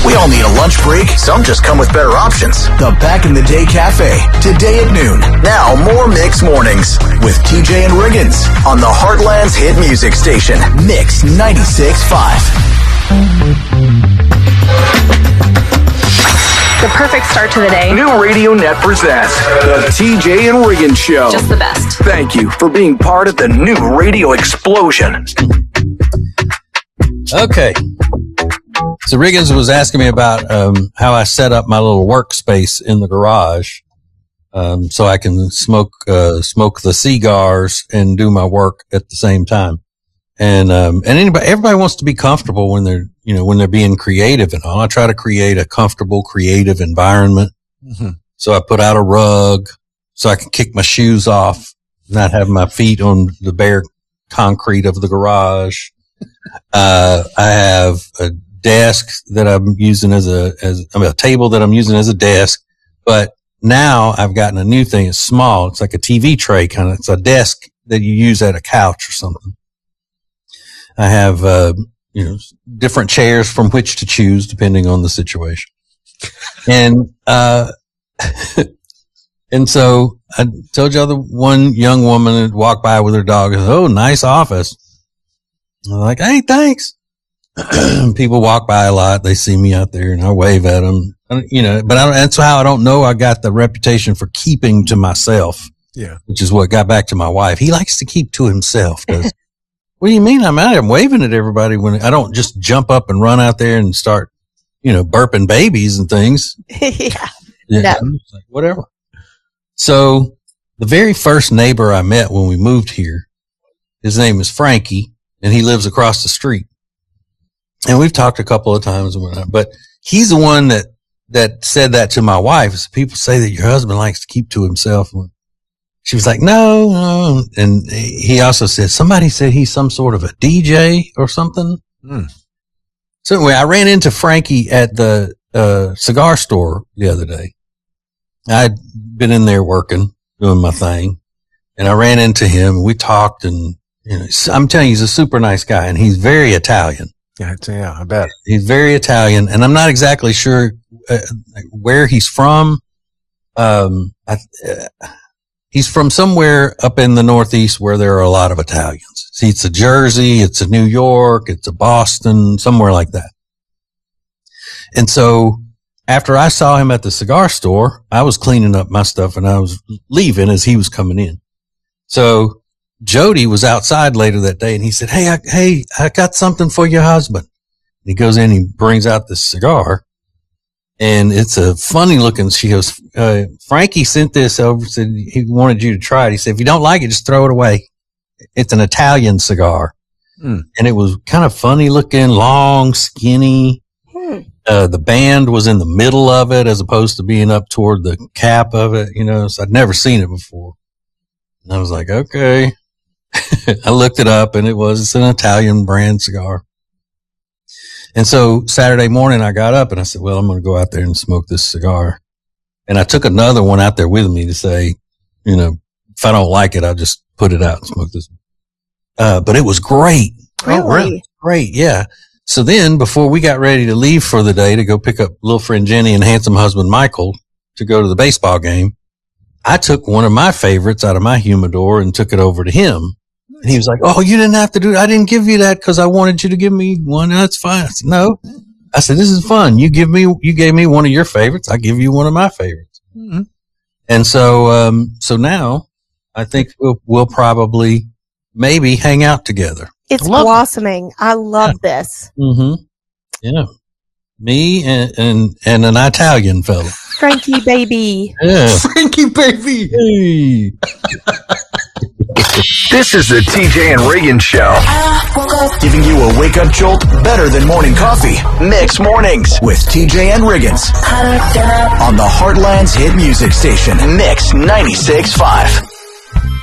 We all need a lunch break. Some just come with better options. The Back in the Day Cafe, today at noon. Now, more Mix Mornings with TJ and Riggins on the Heartland's hit music station, Mix 96.5. The perfect start to the day. New Radio Net presents the TJ and Riggins Show. Just the best. Thank you for being part of the new radio explosion. Okay. So Riggins was asking me about how I set up my little workspace in the garage so I can smoke the cigars and do my work at the same time. And everybody wants to be comfortable when they're being creative and all. I try to create a comfortable, creative environment. Mm-hmm. So I put out a rug so I can kick my shoes off, not have my feet on the bare concrete of the garage. I have a desk that I'm using as a table that I'm using as a desk, but now I've gotten a new thing. It's small. It's like a TV tray kind of. It's a desk that you use at a couch or something. I have, different chairs from which to choose depending on the situation. And, and so I told y'all the one young woman had walked by with her dog and said, "Oh, nice office." I'm like, "Hey, thanks." People walk by a lot. They see me out there and I wave at them, but that's how I don't know I got the reputation for keeping to myself. Yeah. Which is what got back to my wife. He likes to keep to himself. What do you mean? I'm waving at everybody when I don't just jump up and run out there and start, burping babies and things. Yeah. No. Like, whatever. So the very first neighbor I met when we moved here, his name is Frankie, and he lives across the street. And we've talked a couple of times, but he's the one that said that to my wife. So people say that your husband likes to keep to himself. She was like, no. And he also said, somebody said he's some sort of a DJ or something. So anyway, I ran into Frankie at the cigar store the other day. I'd been in there working, doing my thing, and I ran into him and we talked, and I'm telling you, he's a super nice guy and he's very Italian. Yeah, I bet. He's very Italian, and I'm not exactly sure where he's from. He's from somewhere up in the Northeast where there are a lot of Italians. See, it's a Jersey, it's a New York, it's a Boston, somewhere like that. And so after I saw him at the cigar store, I was cleaning up my stuff and I was leaving as he was coming in. So Jody was outside later that day and he said, Hey, I got something for your husband. And he goes in, he brings out this cigar. And it's a funny looking, she goes, Frankie sent this over, said he wanted you to try it. He said, if you don't like it, just throw it away. It's an Italian cigar. And it was kind of funny looking, long, skinny. The band was in the middle of it as opposed to being up toward the cap of it, so I'd never seen it before. And I was like, okay. I looked it up and it's an Italian brand cigar. And so Saturday morning I got up and I said, well, I'm going to go out there and smoke this cigar. And I took another one out there with me to say, if I don't like it, I'll just put it out and smoke this one. But it was great. Really? Oh, really? Great. Yeah. So then before we got ready to leave for the day to go pick up little friend Jenny and handsome husband Michael to go to the baseball game, I took one of my favorites out of my humidor and took it over to him. And he was like, oh, you didn't have to do it. I didn't give you that because I wanted you to give me one. That's fine. I said, no. I said, this is fun. You gave me one of your favorites. I give you one of my favorites. Mm-hmm. And so, so now I think we'll probably maybe hang out together. It's blossoming. I love this. Mm-hmm. Yeah. Me and an Italian fella. Frankie baby. Yeah. Frankie baby. Hey. This is the TJ and Riggins Show. Giving you a wake-up jolt better than morning coffee. Mix Mornings with TJ and Riggins on the Heartland's hit music station, Mix 96.5.